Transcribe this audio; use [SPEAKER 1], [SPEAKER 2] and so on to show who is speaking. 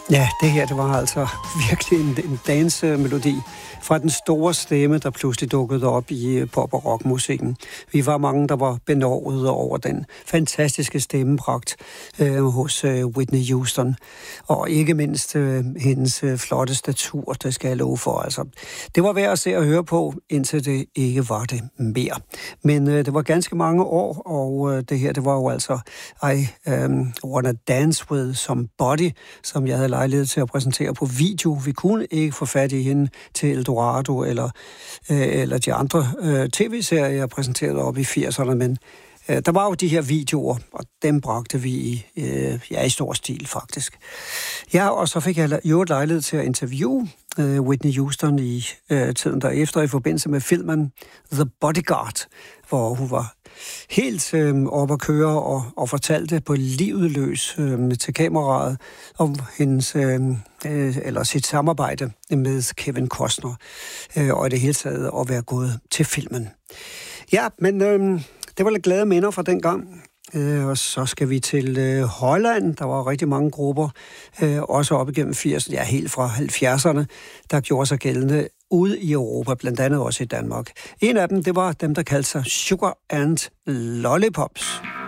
[SPEAKER 1] Ja, det her, det var altså virkelig en dansemelodi fra den store stemme, der pludselig dukkede op i pop- og rockmusikken. Vi var mange, der var benovet over den fantastiske stemmepragt hos Whitney Houston. Og ikke mindst hendes flotte statur, det skal jeg love for. Altså, det var værd at se og høre på, indtil det ikke var det mere. Men det var ganske mange år, og det her, det var jo altså I Wanna Dance With Somebody, som jeg havde lejlighed til at præsentere på video. Vi kunne ikke få fat i hende til Eldorado eller de andre tv-serier, jeg præsenterede op i 80'erne, men der var jo de her videoer, og dem bragte vi i stor stil faktisk. Ja, og så fik jeg jo lejlighed til at interviewe Whitney Houston i tiden derefter i forbindelse med filmen The Bodyguard, hvor hun var helt op at køre og fortalte på livet løs til kameraet om hendes eller sit samarbejde med Kevin Costner og i det hele taget at være gået til filmen. Ja, men det var lidt glade minder fra den gang. Og så skal vi til Holland. Der var rigtig mange grupper, også op igennem 80'erne, ja helt fra 70'erne, der gjorde sig gældende ude i Europa, blandt andet også i Danmark. En af dem, det var dem, der kaldte sig Sugar and Lollipops.